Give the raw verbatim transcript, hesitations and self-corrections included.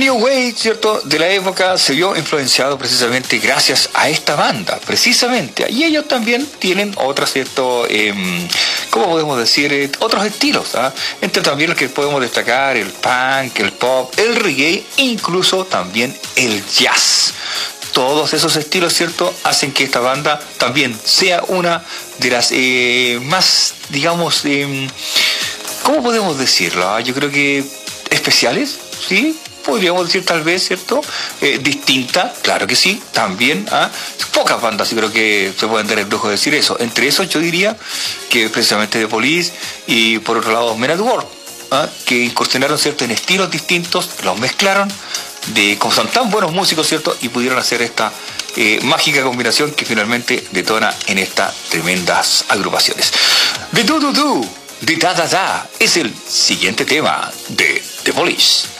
New Wave, ¿cierto?, de la época se vio influenciado precisamente gracias a esta banda, precisamente. Y ellos también tienen otros, ¿cierto?, eh, ¿cómo podemos decir? Eh, otros estilos, ¿ah? Entre también los que podemos destacar el punk, el pop, el reggae, incluso también el jazz. Todos esos estilos, ¿cierto?, hacen que esta banda también sea una de las eh, más, digamos, eh, ¿cómo podemos decirlo? Yo creo que especiales, ¿sí? Podríamos decir tal vez, ¿cierto? Eh, distinta, claro que sí, también. ¿Ah? Pocas bandas, yo creo que se pueden dar el lujo de decir eso. Entre esos yo diría que precisamente The Police y por otro lado Men at Work, ¿ah? Que incursionaron, ¿cierto?, en estilos distintos, los mezclaron, de, como son tan buenos músicos, ¿cierto?, y pudieron hacer esta eh, mágica combinación que finalmente detona en estas tremendas agrupaciones. The Do Do Do, The Da Da Da, es el siguiente tema de The Police.